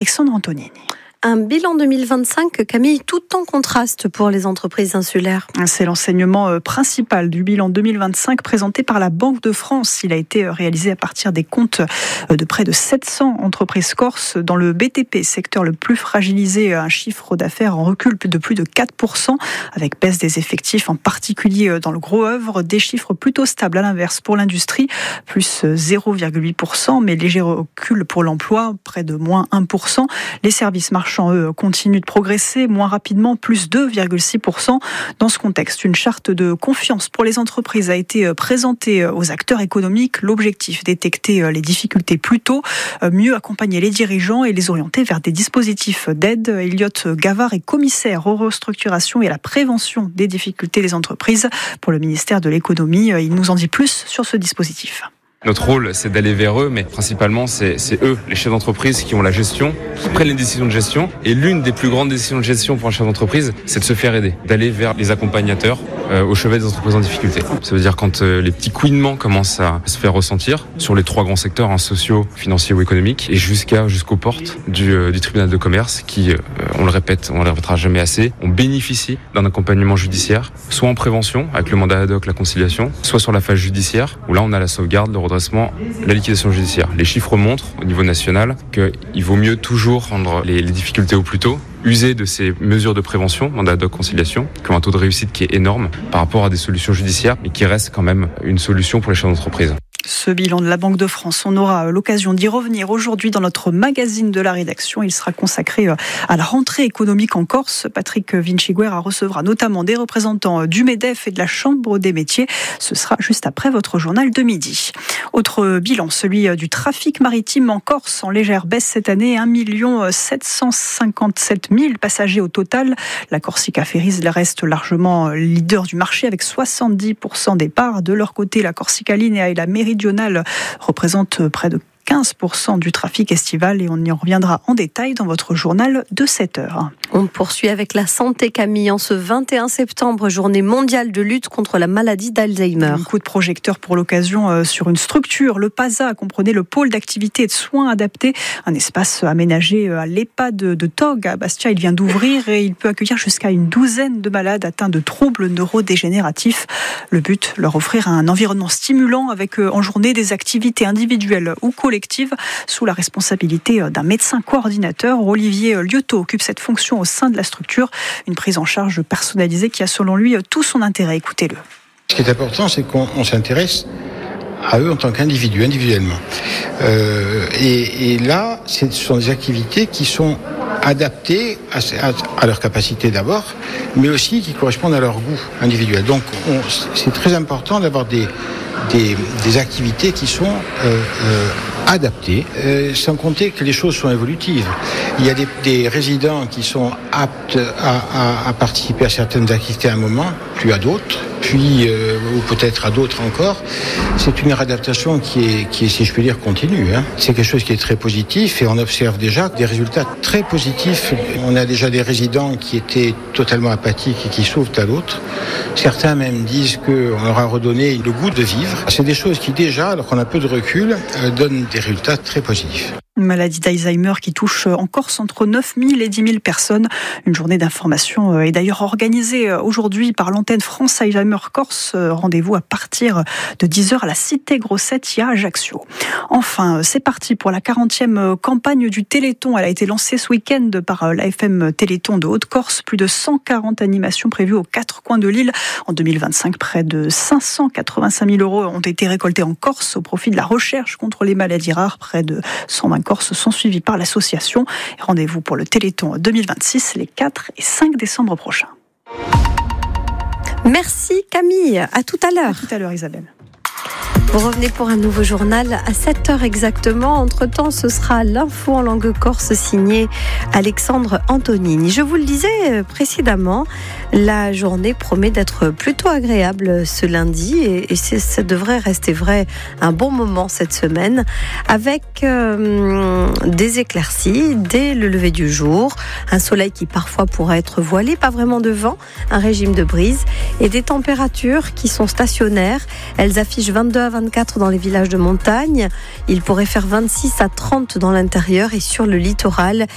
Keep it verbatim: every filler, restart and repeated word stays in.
Alexandre Antonini. Un bilan deux mille vingt-cinq, Camille, tout en contraste pour les entreprises insulaires. C'est l'enseignement principal du bilan deux mille vingt-cinq présenté par la Banque de France. Il a été réalisé à partir des comptes de près de sept cents entreprises corses dans le B T P, secteur le plus fragilisé, un chiffre d'affaires en recul de plus de quatre pour cent, avec baisse des effectifs, en particulier dans le gros œuvre, des chiffres plutôt stables à l'inverse pour l'industrie, plus zéro virgule huit pour cent, mais léger recul pour l'emploi, près de moins un pour cent. Les services marchands eux, continuent de progresser moins rapidement, plus deux virgule six pour cent. Dans ce contexte, une charte de confiance pour les entreprises a été présentée aux acteurs économiques. L'objectif, détecter les difficultés plus tôt, mieux accompagner les dirigeants et les orienter vers des dispositifs d'aide. Elliot Gavard est commissaire aux restructurations et à la prévention des difficultés des entreprises pour le ministère de l'économie. Il nous en dit plus sur ce dispositif. Notre rôle, c'est d'aller vers eux, mais principalement, c'est, c'est eux, les chefs d'entreprise, qui ont la gestion, qui prennent les décisions de gestion. Et l'une des plus grandes décisions de gestion pour un chef d'entreprise, c'est de se faire aider, d'aller vers les accompagnateurs euh, au chevet des entreprises en difficulté. Ça veut dire quand euh, les petits couinements commencent à se faire ressentir sur les trois grands secteurs, hein, sociaux, financiers ou économiques, et jusqu'à jusqu'aux portes du, euh, du tribunal de commerce, qui, euh, on le répète, on le répétera jamais assez, on bénéficie d'un accompagnement judiciaire, soit en prévention avec le mandat ad hoc, la conciliation, soit sur la phase judiciaire, où là on a la sauvegarde, le redressement, la liquidation judiciaire. Les chiffres montrent au niveau national qu'il vaut mieux toujours rendre les, les difficultés au plus tôt, user de ces mesures de prévention, mandat ad hoc, conciliation, qui ont un taux de réussite qui est énorme par rapport à des solutions judiciaires, mais qui restent quand même une solution pour les chefs d'entreprise. Ce bilan de la Banque de France, on aura l'occasion d'y revenir aujourd'hui dans notre magazine de la rédaction. Il sera consacré à la rentrée économique en Corse. Patrick Vinciguerra recevra notamment des représentants du MEDEF et de la Chambre des métiers. Ce sera juste après votre journal de midi. Autre bilan, celui du trafic maritime en Corse, en légère baisse cette année, un million sept cent cinquante-sept mille passagers au total. La Corsica Ferries reste largement leader du marché avec soixante-dix pour cent des parts. De leur côté, la Corsica Linea et la Méridionale représente près de quinze pour cent du trafic estival et on y reviendra en détail dans votre journal de sept heures. On poursuit avec la santé, Camille, en ce vingt et un septembre, journée mondiale de lutte contre la maladie d'Alzheimer. Un coup de projecteur pour l'occasion sur une structure, le PASA, comprenez le pôle d'activité et de soins adaptés, un espace aménagé à l'EHPAD de Tog à Bastia. Il vient d'ouvrir et il peut accueillir jusqu'à une douzaine de malades atteints de troubles neurodégénératifs. Le but, leur offrir un environnement stimulant avec en journée des activités individuelles ou collectives sous la responsabilité d'un médecin coordinateur. Olivier Lieuteau occupe cette fonction au sein de la structure. Une prise en charge personnalisée qui a selon lui tout son intérêt. Écoutez-le. Ce qui est important, c'est qu'on on s'intéresse à eux en tant qu'individus, individuellement. Euh, et, et là, ce sont des activités qui sont adaptées à, à, à leur capacité d'abord, mais aussi qui correspondent à leur goût individuel. Donc, on, c'est très important d'avoir des, des, des activités qui sont euh, euh, adaptées, euh, sans compter que les choses sont évolutives. Il y a des, des résidents qui sont aptes à, à, à participer à certaines activités à un moment, plus à d'autres, puis euh, ou peut-être à d'autres encore. C'est une réadaptation qui est, qui est, si je peux dire, continue. Hein. C'est quelque chose qui est très positif et on observe déjà des résultats très positifs. On a déjà des résidents qui étaient totalement apathiques et qui s'ouvrent à l'autre. Certains même disent qu'on leur a redonné le goût de vivre. C'est des choses qui déjà, alors qu'on a peu de recul, euh, donnent des résultats très positifs. Une maladie d'Alzheimer qui touche en Corse entre neuf mille et dix mille personnes. Une journée d'information est d'ailleurs organisée aujourd'hui par l'antenne France Alzheimer Corse. Rendez-vous à partir de dix heures à la Cité Grossetti à Ajaccio. Enfin, c'est parti pour la quarantième campagne du Téléthon. Elle a été lancée ce week-end par l'A F M Téléthon de Haute-Corse. Plus de cent quarante animations prévues aux quatre coins de l'île. En deux mille vingt-cinq, près de cinq cent quatre-vingt-cinq mille euros ont été récoltés en Corse au profit de la recherche contre les maladies rares. Près de cent vingt Corses sont suivis par l'association. Rendez-vous pour le Téléthon deux mille vingt-six les quatre et cinq décembre prochains. Merci Camille, à tout à l'heure. À tout à l'heure Isabelle. Vous revenez pour un nouveau journal à sept heures exactement. Entre-temps, ce sera l'info en langue corse signée Alexandre Antonini. Je vous le disais précédemment, la journée promet d'être plutôt agréable ce lundi et, et ça devrait rester vrai un bon moment cette semaine avec euh, des éclaircies dès le lever du jour, un soleil qui parfois pourrait être voilé, pas vraiment de vent, un régime de brise et des températures qui sont stationnaires. Elles affichent vingt-deux à vingt-quatre dans les villages de montagne. Il pourrait faire vingt-six à trente dans l'intérieur et sur le littoral.